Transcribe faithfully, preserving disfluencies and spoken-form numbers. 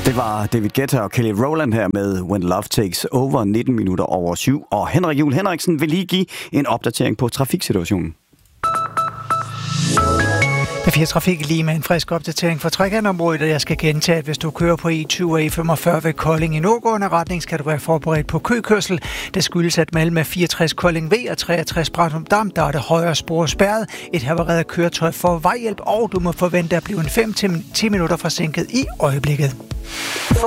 Det var David Guetta og Kelly Rowland her med When Love Takes Over, nitten minutter over syv. Og Henrik Juhl Henriksen vil lige give en opdatering på trafiksituationen. P fire Trafik lige med en frisk opdatering for Trækantområdet, og jeg skal gentage, at hvis du kører på E tyve og E femogfyrre ved Kolding i nordgående retning, skal du være forberedt på køkørsel. Det skyldes, at mellem fireogtres Kolding V og treogtres Bratum Dam, der er det højre spor spærret. Et havareret køretøj for vejhjælp, og du må forvente at blive en fem til ti minutter forsinket i øjeblikket.